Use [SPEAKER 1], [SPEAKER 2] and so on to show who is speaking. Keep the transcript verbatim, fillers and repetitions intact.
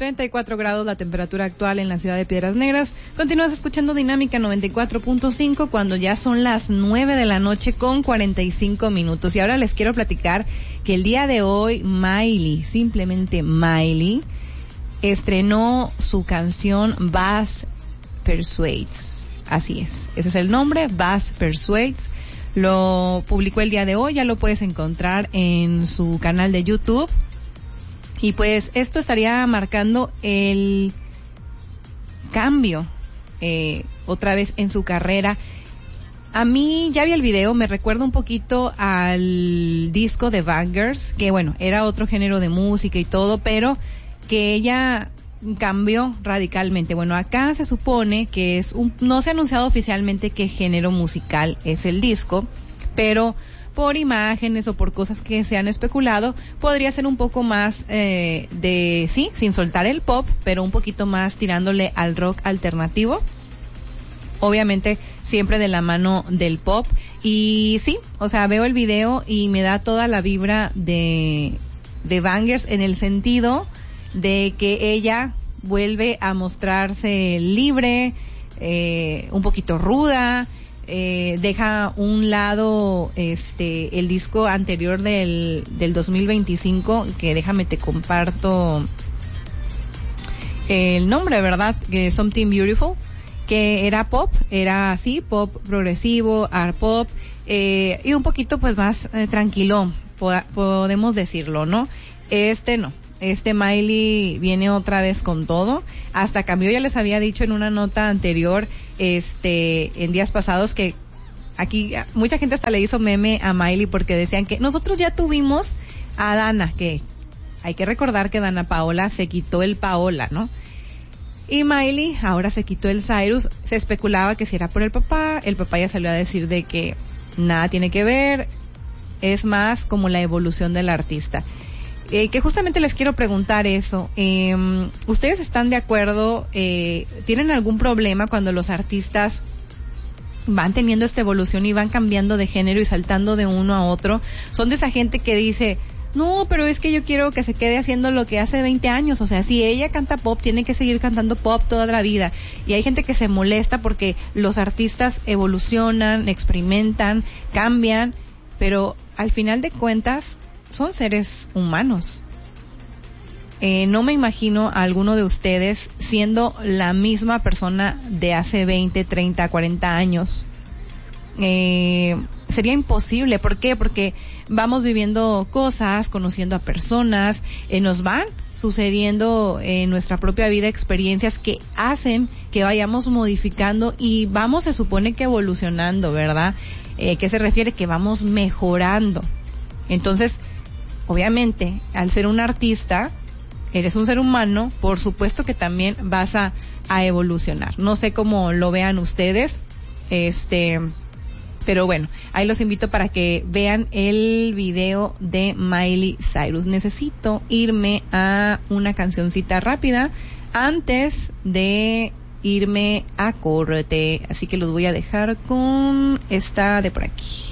[SPEAKER 1] treinta y cuatro grados la temperatura actual en la ciudad de Piedras Negras. Continúas escuchando Dinámica noventa y cuatro punto cinco cuando ya son las nueve de la noche con cuarenta y cinco minutos. Y ahora les quiero platicar que el día de hoy Miley, simplemente Miley, estrenó su canción Bass Persuades. Así es, ese es el nombre, Bass Persuades. Lo publicó el día de hoy, ya lo puedes encontrar en su canal de YouTube. Y pues esto estaría marcando el cambio eh, otra vez en su carrera. A mí ya vi el video, me recuerda un poquito al disco de Bangers, que bueno, era otro género de música y todo, pero que ella cambió radicalmente. Bueno, acá se supone que es un, no se ha anunciado oficialmente qué género musical es el disco, pero por imágenes o por cosas que se han especulado, podría ser un poco más eh, de, sí, sin soltar el pop, pero un poquito más tirándole al rock alternativo. Obviamente siempre de la mano del pop. Y sí, o sea, veo el video y me da toda la vibra de, de Bangers en el sentido de que ella vuelve a mostrarse libre, eh, un poquito ruda, eh, deja un lado este el disco anterior del del dos mil veinticinco, que déjame te comparto el nombre, ¿verdad? Que Something Beautiful, que era pop, era así, pop progresivo, art pop, eh, y un poquito pues más eh, tranquilón, po- podemos decirlo, ¿no? Este no. Este Miley viene otra vez con todo, hasta cambió, ya les había dicho en una nota anterior, este, en días pasados, que aquí mucha gente hasta le hizo meme a Miley porque decían que nosotros ya tuvimos a Dana, que hay que recordar que Dana Paola se quitó el Paola, ¿no? Y Miley ahora se quitó el Cyrus. Se especulaba que si era por el papá, el papá ya salió a decir de que nada tiene que ver, es más como la evolución del artista. Eh, que justamente les quiero preguntar eso. Eh, ¿Ustedes están de acuerdo? Eh, ¿Tienen algún problema cuando los artistas van teniendo esta evolución y van cambiando de género y saltando de uno a otro? ¿Son de esa gente que dice, no, pero es que yo quiero que se quede haciendo lo que hace veinte años? O sea, si ella canta pop, tiene que seguir cantando pop toda la vida. Y hay gente que se molesta porque los artistas evolucionan, experimentan, cambian, pero al final de cuentas son seres humanos. Eh, no me imagino a alguno de ustedes siendo la misma persona de hace veinte, treinta, cuarenta años. Eh, sería imposible. ¿Por qué? Porque vamos viviendo cosas, conociendo a personas, eh, nos van sucediendo en nuestra propia vida experiencias que hacen que vayamos modificando y vamos, se supone que evolucionando, ¿verdad? Eh, ¿qué se refiere? Que vamos mejorando. Entonces, obviamente, al ser un artista, eres un ser humano, por supuesto que también vas a, a evolucionar. No sé cómo lo vean ustedes, este, pero bueno, ahí los invito para que vean el video de Miley Cyrus. Necesito irme a una cancioncita rápida antes de irme a corte, así que los voy a dejar con esta de por aquí.